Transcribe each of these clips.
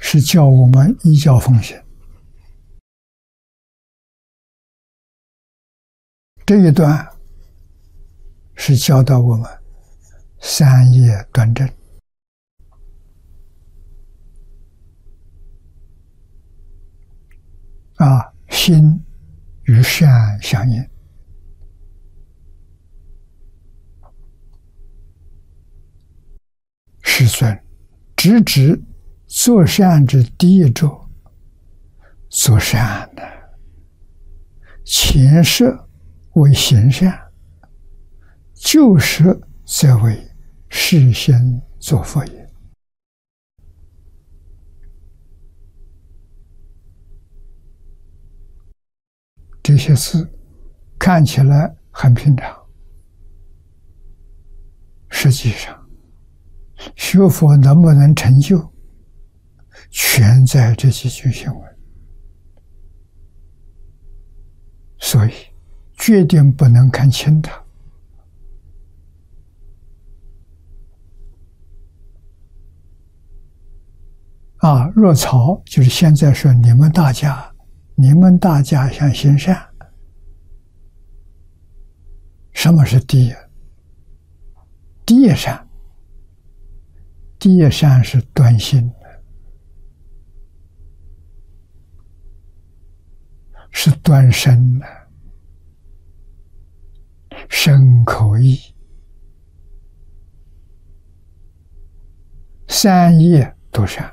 是叫我们依教奉行。这一段是教导我们三业端正。心与善相应，世尊直指做善之第一咒：做善的前设为行善，旧设则为世先作佛也。这些字看起来很平常，实际上学佛能不能成就，全在这几句经文。所以决定不能看轻它。若曹就是现在说你们大家想行善。什么是第一？第一善，第一善是端心的，是端身的，身口意三业都善。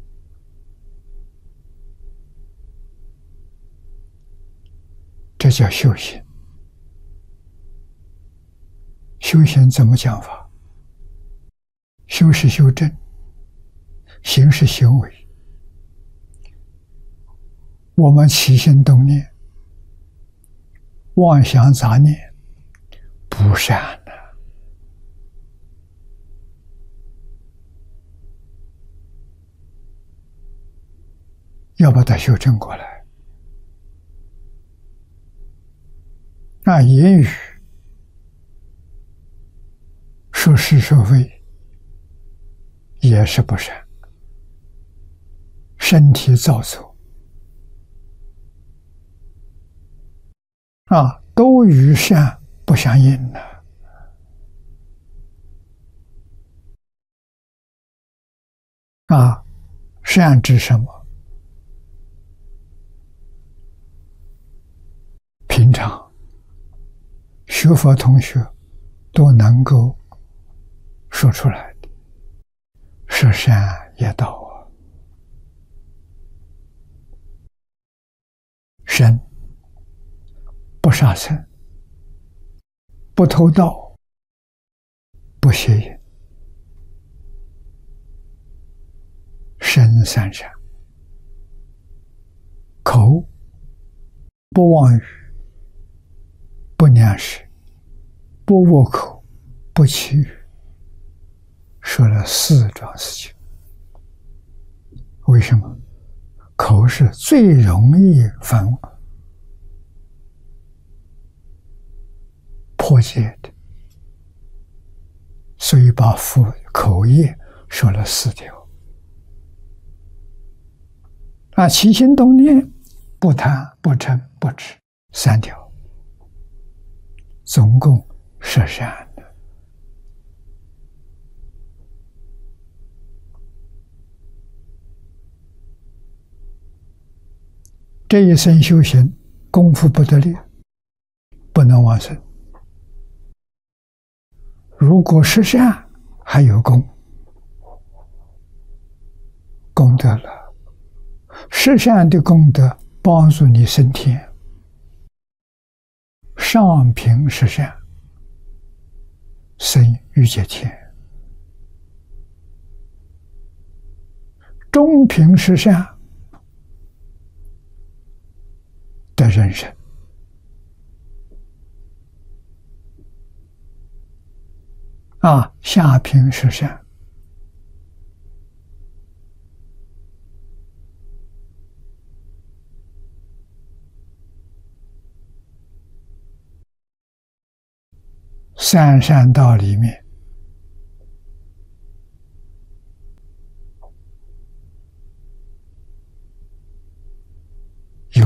这叫修行。修行怎么讲法？修是修正，行是行为。我们起心动念、妄想杂念不善的，要把它修正过来。言语说是说非也是不善，身体造作都与善不相应的。善指什么？平常学佛同学都能够说出来的，舍善业道身不杀生，不偷盗，不邪淫，身三善。口不妄语，不两舌，不恶口，不绮语，说了4桩事情。为什么？口是最容易破戒的，所以把口业说了4条。起心动念，不贪不嗔不痴3条，总共13的。这一生修行功夫不得力，不能往生。如果是善，还有功德了。是善的功德帮助你升天，上品是善，生欲界天；中品是善，得人生；下品是善，三善道里面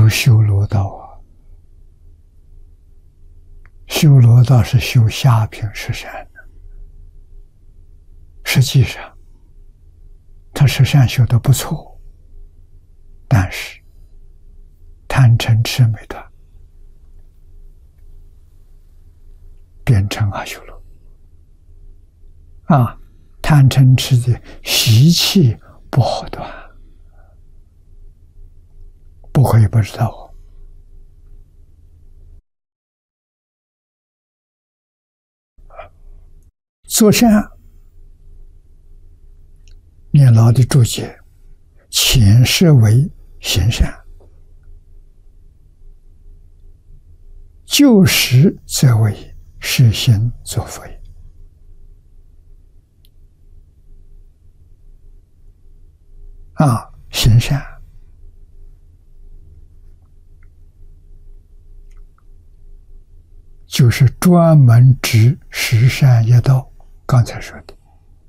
有修罗道啊。修罗道是修下品十善的，实际上他十善修得不错，但是贪嗔痴没断，变成阿修罗啊！贪嗔痴的习气不好断，不可以不知道。做善，念老的注解，前世为行善，旧时则为实行作佛也。行善就是专门指十善业道，刚才说的。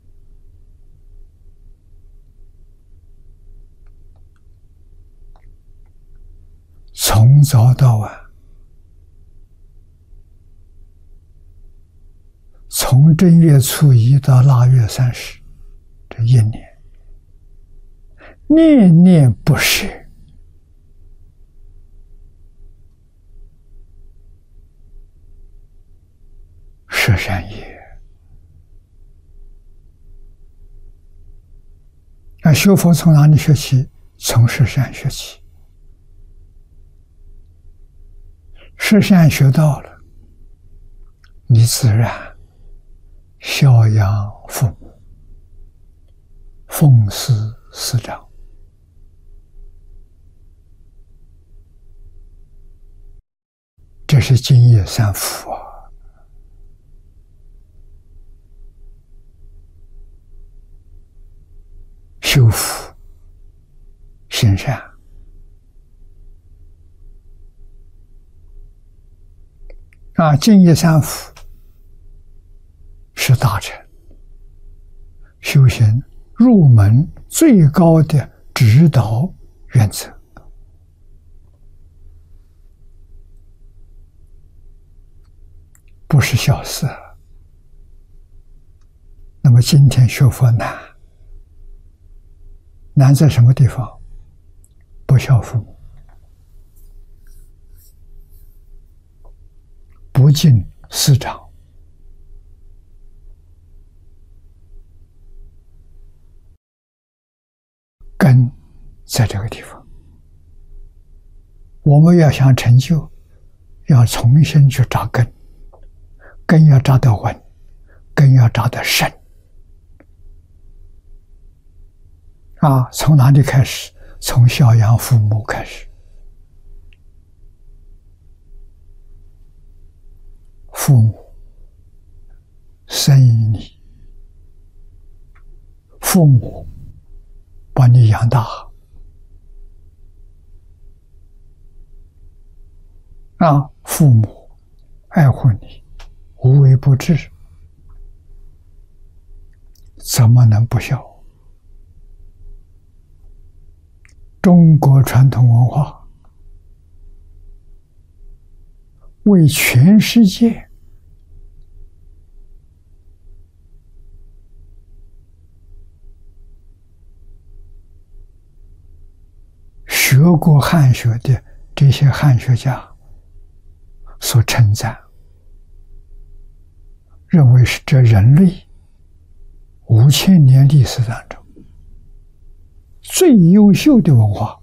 从早到晚，从正月初一到腊月30，这一年，念念不舍，十善业。那学佛从哪里学起？从十善学起。十善学到了，你自然孝养父母，奉事师长，这是敬业三福啊！修福、行善，敬业三福是大乘修行入门最高的指导原则。不是小事。那么今天学佛难，难在什么地方？不孝父母，不敬师长，根在这个地方。我们要想成就，要重新去扎根，根要扎得稳，根要扎得深。从哪里开始？从孝养父母开始。父母生你，父母把你养大，父母爱护你，无微不至，怎么能不孝？中国传统文化为全世界学过汉学的这些汉学家所称赞，认为是这人类5000年历史当中最优秀的文化。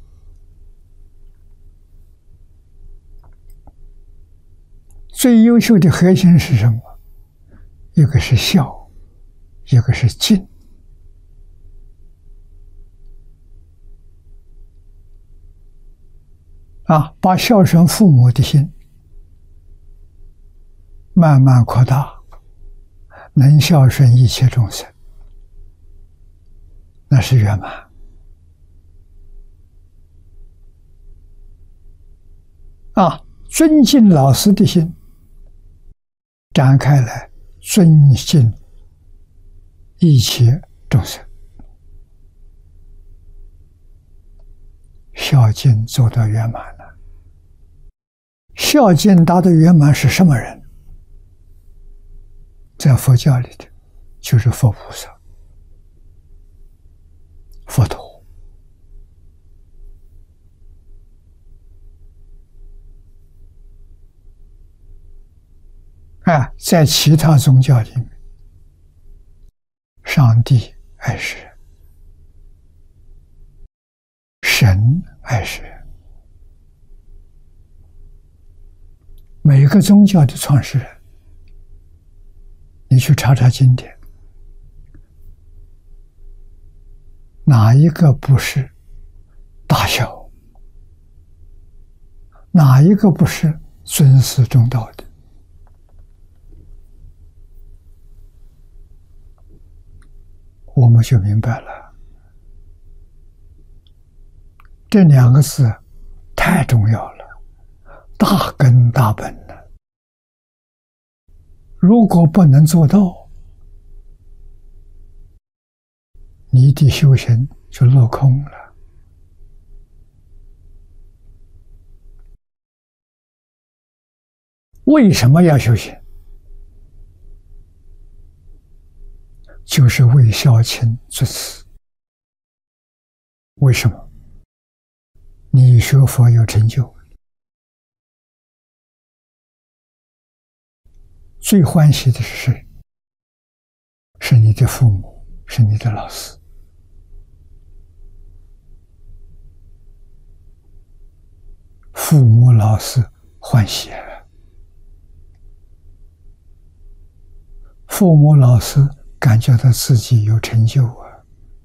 最优秀的核心是什么？一个是孝，一个是敬。把孝顺父母的心慢慢扩大，能孝顺一切众生，那是圆满。尊敬老师的心展开来，尊敬一切众生，孝敬做到圆满了。 孝敬达到圆满是什么人？在佛教里的就是佛菩萨、佛陀。在其他宗教里面，上帝爱世人，神爱世人。每个宗教的创始人，你去查查经典，哪一个不是大孝？哪一个不是尊师重道的？我们就明白了，这两个字太重要了，大根大本了。如果不能做到，你的修行就落空了。为什么要修行？就是为孝亲尊师。为什么？你学佛有成就，最欢喜的是谁？是你的父母，是你的老师。父母老师欢喜了，父母老师感觉到自己有成就啊，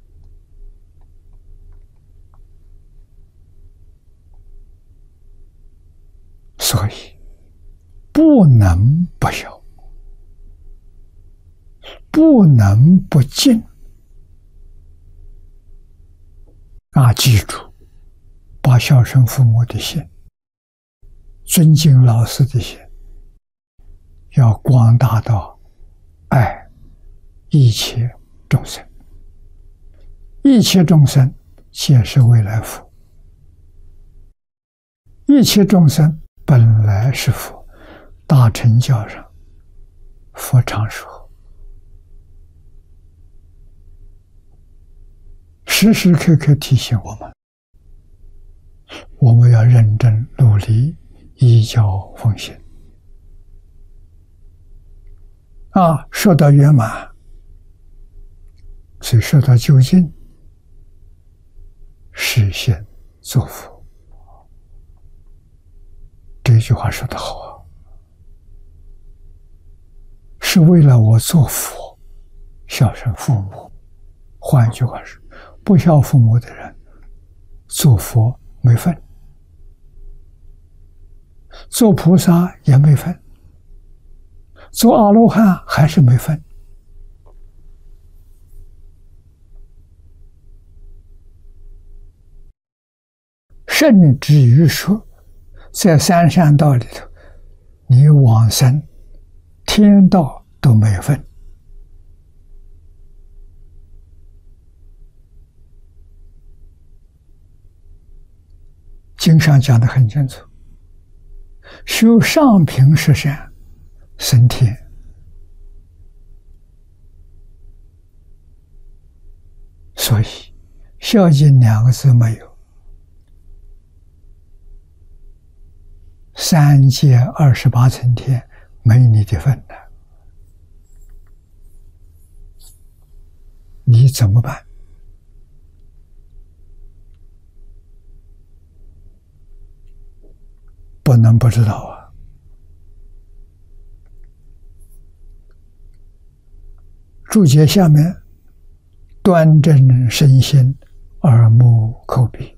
所以不能不孝，不能不敬记住，把孝顺父母的心、尊敬老师的心要广大到爱一切众生，一切众生皆是未来佛，一切众生本来是佛。大乘教上，佛常说，时时刻刻提醒我们，我们要认真努力，依教奉行。说到圆满，所以说到究竟，实现作佛。这句话说得好啊，是为了我做佛，孝顺父母。换句话说，不孝父母的人，做佛没份，做菩萨也没份，做阿罗汉还是没份。甚至于说，在三善道里头，你往生天道都没份。经上讲得很清楚，修上品十善，升天。所以孝敬两个字没有，三界28层天没你的份了，你怎么办？不能不知道啊！注解下面，端正身心，耳目口鼻。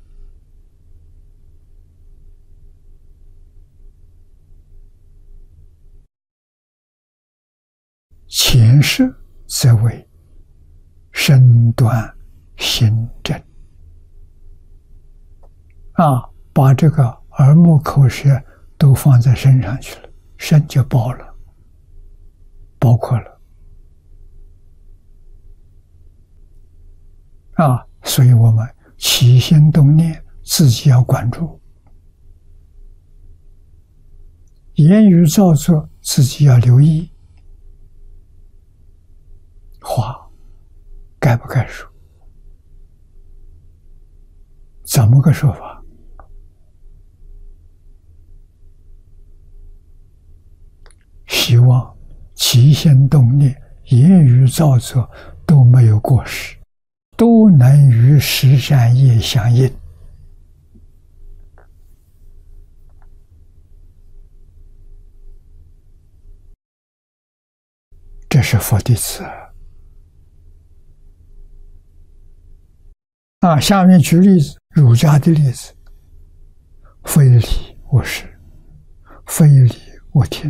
前世则为身端心正。把这个耳目口舌都放在身上去了，身就包了，包括了。所以我们起心动念自己要关注， 言语造作自己要留意，话该不该说，怎么个说法？希望起心动念、言语造作都没有过失，都能与十善业相应。这是佛弟子啊。下面举例子，儒家的例子：非礼勿视，非礼勿听。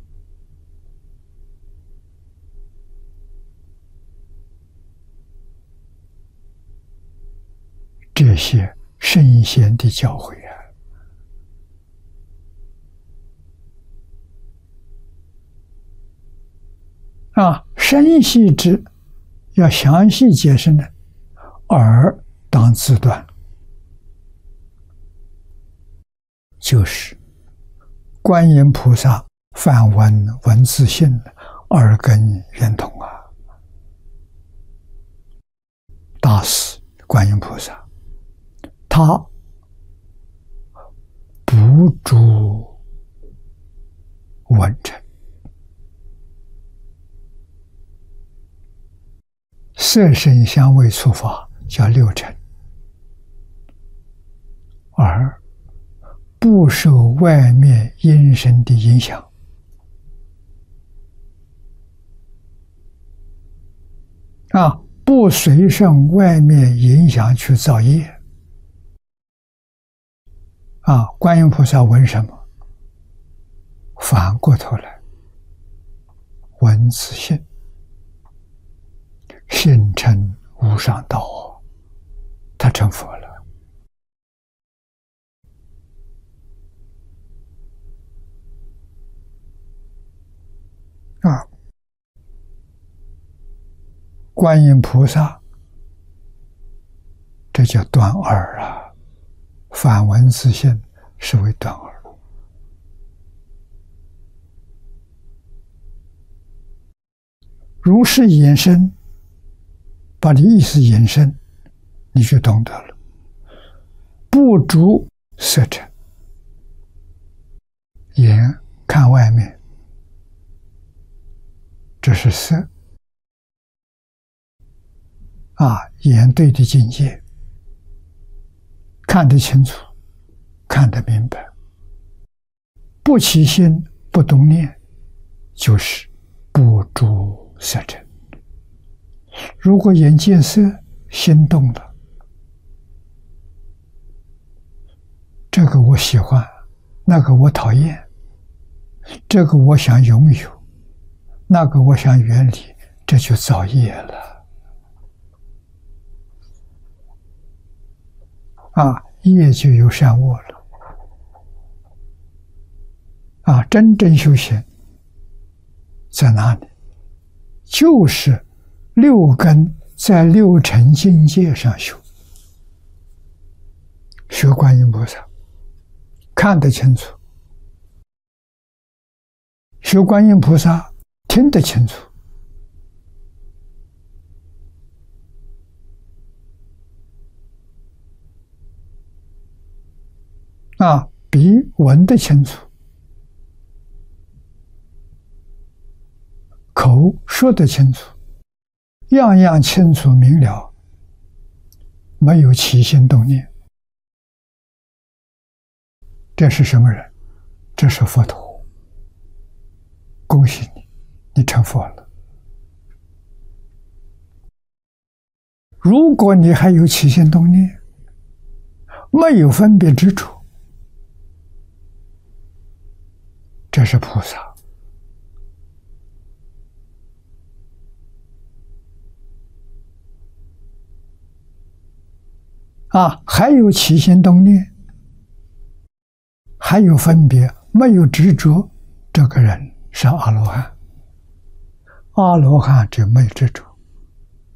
这些圣贤的教诲深细之要详细解释呢，耳当自断，就是观音菩萨梵文文字性，耳根圆通啊。大师观音菩萨，他不著文尘，色声香味触法叫六尘，而不受外面因声的影响不随顺外面影响去造业观音菩萨闻什么？反过头来闻自性，性成无上道，他成佛了观音菩萨这叫断耳反闻自性是为断耳。如是引申，把你意思引申，你就懂得了。不着色尘，眼看外面，这是色眼对的境界，看得清楚，看得明白，不起心不动念，就是不着色尘。如果眼见色，心动了，这个我喜欢，那个我讨厌，这个我想拥有，那个我想远离，这就造业了业就有善恶了真正修行在哪里？就是六根在六尘境界上修。学观音菩萨看得清楚，学观音菩萨听得清楚，比闻得清楚，口说得清楚，样样清楚明了，没有起心动念。这是什么人？这是佛陀。恭喜你，你成佛了。如果你还有起心动念，没有分别之处，这是菩萨。还有起心动念，还有分别，没有执着，这个人是阿罗汉。阿罗汉就没有执着。